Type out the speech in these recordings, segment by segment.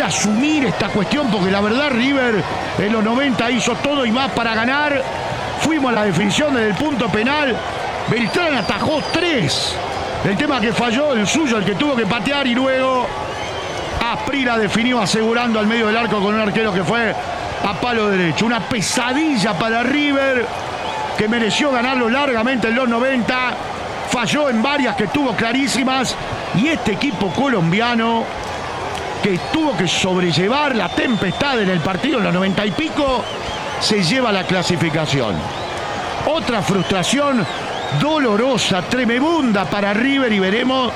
asumir esta cuestión, porque la verdad River en los 90 hizo todo y más para ganar. Fuimos a la definición desde el punto penal. Beltrán atajó 3. El tema que falló, el suyo, el que tuvo que patear, y luego Asprilla definió asegurando al medio del arco con un arquero que fue a palo derecho. Una pesadilla para River, que mereció ganarlo largamente en los 90. Falló en varias que tuvo clarísimas. Y este equipo colombiano, que tuvo que sobrellevar la tempestad en el partido en los 90 y pico, se lleva la clasificación. Otra frustración dolorosa, tremenda para River, y veremos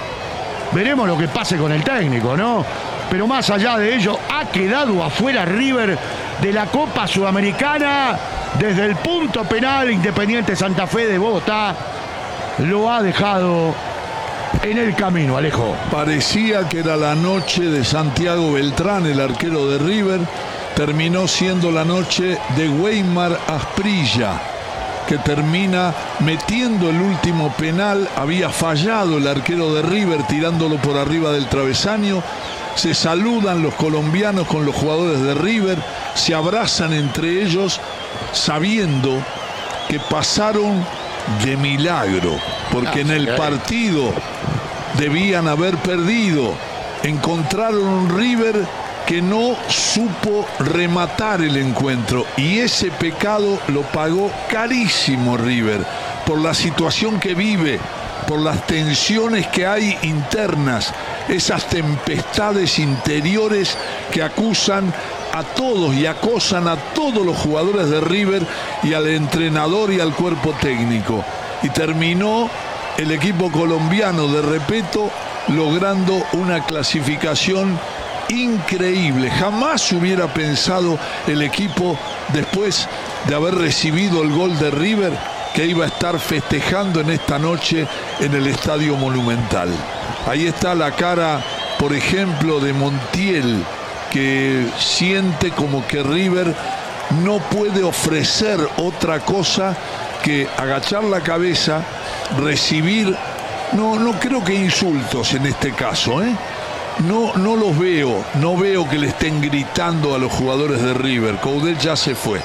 lo que pase con el técnico, ¿no? Pero más allá de ello, ha quedado afuera River de la Copa Sudamericana. Desde el punto penal, Independiente Santa Fe de Bogotá lo ha dejado en el camino, Alejo. Parecía que era la noche de Santiago Beltrán, el arquero de River. Terminó siendo la noche de Weimar Asprilla, que termina metiendo el último penal. Había fallado el arquero de River tirándolo por arriba del travesaño. Se saludan los colombianos con los jugadores de River, se abrazan entre ellos sabiendo que pasaron de milagro, porque en el partido debían haber perdido. Encontraron un River que no supo rematar el encuentro, y ese pecado lo pagó carísimo River, por la situación que vive, por las tensiones que hay internas, esas tempestades interiores que acusan a todos y acosan a todos los jugadores de River y al entrenador y al cuerpo técnico. Y terminó el equipo colombiano de Repetto logrando una clasificación increíble. Jamás hubiera pensado el equipo, después de haber recibido el gol de River, que iba a estar festejando en esta noche en el Estadio Monumental. Ahí está la cara, por ejemplo, de Montiel, que siente como que River no puede ofrecer otra cosa que agachar la cabeza, recibir, no creo que insultos en este caso, No los veo, no veo que le estén gritando a los jugadores de River. Coudet ya se fue.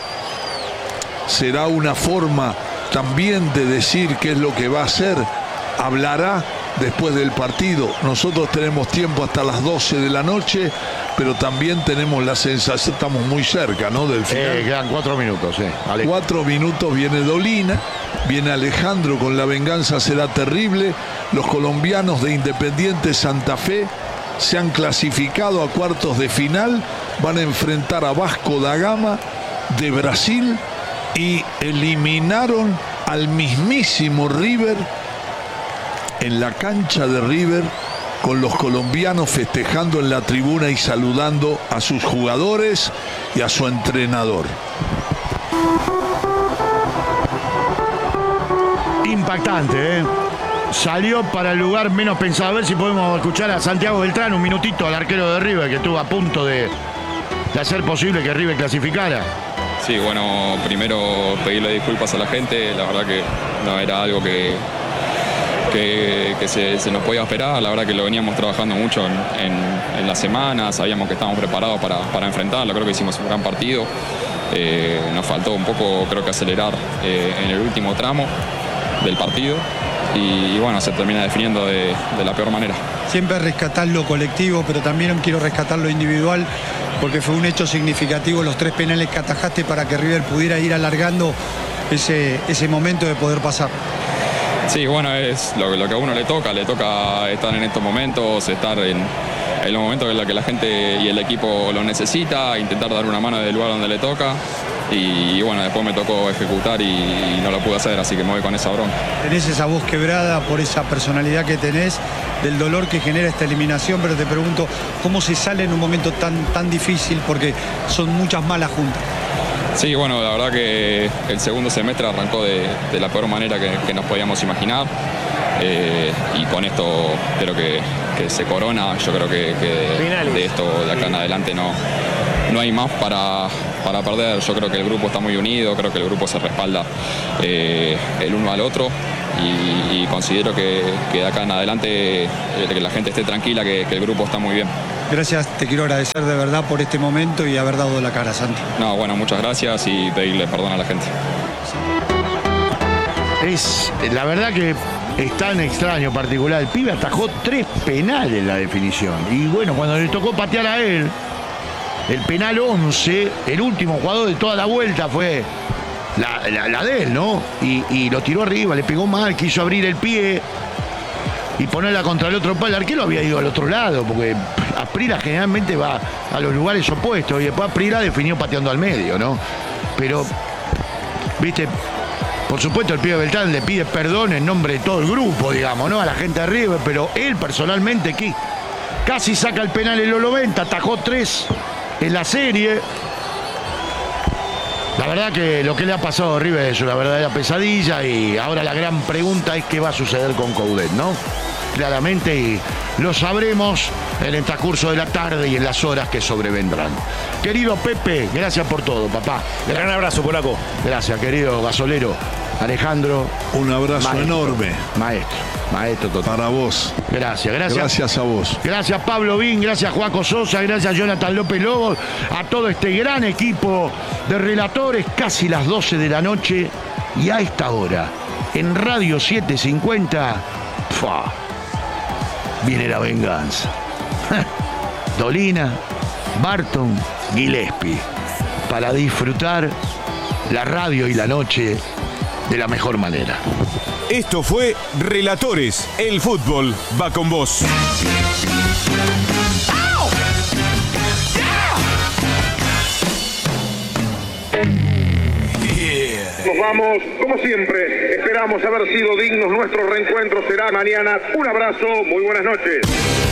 Será una forma también de decir qué es lo que va a hacer. Hablará después del partido. Nosotros tenemos tiempo hasta las 12 de la noche, pero también tenemos la sensación, estamos muy cerca, ¿no?, del final. Quedan 4 minutos, 4 minutos, viene Dolina, viene Alejandro con La venganza será terrible. Los colombianos de Independiente Santa Fe se han clasificado a cuartos de final, van a enfrentar a Vasco da Gama de Brasil, y eliminaron al mismísimo River en la cancha de River, con los colombianos festejando en la tribuna y saludando a sus jugadores y a su entrenador. Impactante, Salió para el lugar menos pensado. A ver si podemos escuchar a Santiago Beltrán un minutito, al arquero de River, que estuvo a punto de hacer posible que River clasificara. Sí, bueno, primero pedirle disculpas a la gente. La verdad que no era algo que se nos podía esperar. La verdad que lo veníamos trabajando mucho en la semana. Sabíamos que estábamos preparados para enfrentarlo. Creo que hicimos un gran partido. Nos faltó un poco, creo que acelerar en el último tramo del partido. Y bueno, se termina definiendo de la peor manera. Siempre rescatar lo colectivo, pero también quiero rescatar lo individual, porque fue un hecho significativo los 3 penales que atajaste para que River pudiera ir alargando ese momento de poder pasar. Sí, bueno, es lo que a uno le toca estar en estos momentos, estar en los momentos en los que la gente y el equipo lo necesita, intentar dar una mano del lugar donde le toca. Y bueno, después me tocó ejecutar y no lo pude hacer, así que me voy con esa bronca. Tenés esa voz quebrada por esa personalidad que tenés, del dolor que genera esta eliminación, pero te pregunto, ¿cómo se sale en un momento tan difícil? Porque son muchas malas juntas. Sí, bueno, la verdad que el segundo semestre arrancó de la peor manera que nos podíamos imaginar. Y con esto creo que se corona. Yo creo que de esto de acá en adelante no hay más para perder. Yo creo que el grupo está muy unido, creo que el grupo se respalda el uno al otro, y considero que de acá en adelante que la gente esté tranquila, que el grupo está muy bien. Gracias, te quiero agradecer de verdad por este momento y haber dado la cara, Santi. No, bueno, muchas gracias y pedirle perdón a la gente. Es la verdad que es tan extraño, particular. El pibe atajó 3 penales en la definición. Y bueno, cuando le tocó patear a él, el penal 11, el último jugador de toda la vuelta fue la de él, ¿no? Y lo tiró arriba, le pegó mal, quiso abrir el pie y ponerla contra el otro palo. El arquero había ido al otro lado, porque Asprila generalmente va a los lugares opuestos y después Asprila definió pateando al medio, ¿no? Pero, viste, por supuesto el pibe Beltrán le pide perdón en nombre de todo el grupo, digamos, ¿no? A la gente de River, pero él personalmente casi saca el penal en los 90, atajó 3 en la serie. La verdad que lo que le ha pasado a River es una verdadera pesadilla y ahora la gran pregunta es qué va a suceder con Coudet, ¿no? Claramente, y lo sabremos en el transcurso de la tarde y en las horas que sobrevendrán. Querido Pepe, gracias por todo, papá. Gran abrazo, polaco. Gracias, querido gasolero. Alejandro. Un abrazo enorme. Maestro total. Para vos. Gracias. Gracias a vos. Gracias Pablo Vin, gracias Juaco Sosa, gracias Jonathan López Lobos, a todo este gran equipo de relatores, casi las 12 de la noche y a esta hora, en Radio 750, viene la venganza. Dolina, Barton, Gillespie, para disfrutar la radio y la noche de la mejor manera. Esto fue Relatores, el fútbol va con vos. Nos vamos, como siempre, esperamos haber sido dignos. Nuestro reencuentro será mañana. Un abrazo, muy buenas noches.